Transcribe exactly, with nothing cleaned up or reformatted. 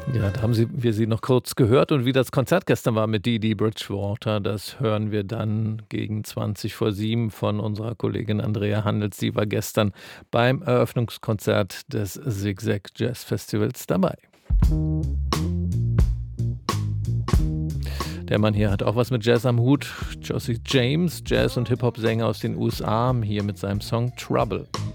Ja, da haben Sie wir sie noch kurz gehört und wie das Konzert gestern war mit Dee Dee Bridgewater, das hören wir dann gegen zwanzig vor sieben von unserer Kollegin Andrea Handels. Sie war gestern beim Eröffnungskonzert des Zigzag Jazz Festivals dabei. Der Mann hier hat auch was mit Jazz am Hut. Josie James, Jazz- und Hip-Hop-Sänger aus den U S A, hier mit seinem Song Trouble.